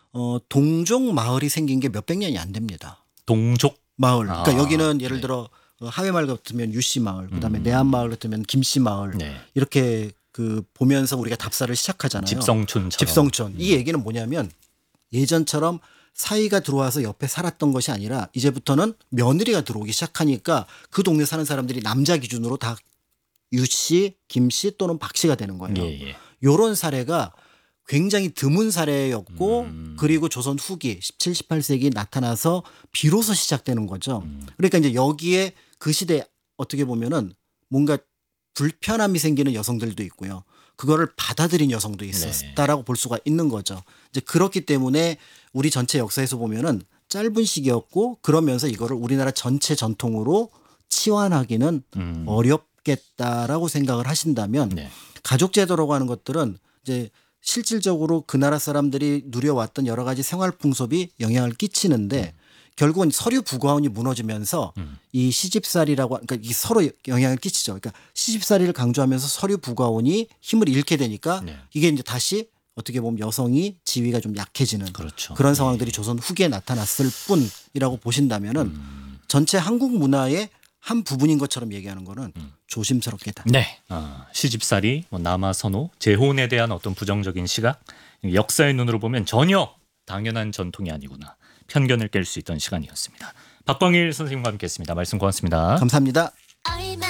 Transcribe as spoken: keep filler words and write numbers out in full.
어, 동족 마을이 생긴 게 몇백 년이 안 됩니다. 동족 마을. 그러니까 아, 여기는 예를 네. 들어 어, 하회마을 같으면 유씨 마을, 그다음에 음. 내안 마을 같으면 김씨 마을 네. 이렇게 그 보면서 우리가 답사를 시작하잖아요. 집성촌처럼. 집성촌. 음. 이 얘기는 뭐냐면 예전처럼 사위가 들어와서 옆에 살았던 것이 아니라 이제부터는 며느리가 들어오기 시작하니까 그 동네 사는 사람들이 남자 기준으로 다 유씨, 김씨 또는 박씨가 되는 거예요. 예, 예. 이런 사례가 굉장히 드문 사례였고 음. 그리고 조선 후기 십칠, 십팔 세기 나타나서 비로소 시작되는 거죠. 음. 그러니까 이제 여기에 그 시대 어떻게 보면은 뭔가 불편함이 생기는 여성들도 있고요. 그거를 받아들인 여성도 있었다라고 볼 수가 있는 거죠. 이제 그렇기 때문에 우리 전체 역사에서 보면은 짧은 시기였고 그러면서 이거를 우리나라 전체 전통으로 치환하기는 음. 어렵겠다라고 생각을 하신다면 네. 가족 제도라고 하는 것들은 이제 실질적으로 그 나라 사람들이 누려왔던 여러 가지 생활 풍습이 영향을 끼치는데 결국은 서류 부가원이 무너지면서 음. 이 시집살이라고 그러니까 이 서로 영향을 끼치죠. 그러니까 시집살이를 강조하면서 서류 부가원이 힘을 잃게 되니까 네. 이게 이제 다시 어떻게 보면 여성이 지위가 좀 약해지는 그렇죠. 그런 예. 상황들이 조선 후기에 나타났을 뿐이라고 보신다면은 음. 전체 한국 문화의 한 부분인 것처럼 얘기하는 거는 조심스럽게 다. 네. 어, 시집살이, 뭐 남아 선호, 재혼에 대한 어떤 부정적인 시각, 역사의 눈으로 보면 전혀 당연한 전통이 아니구나. 편견을 깰 수 있던 시간이었습니다. 박광일 선생님과 함께했습니다. 말씀 고맙습니다. 감사합니다. 얼마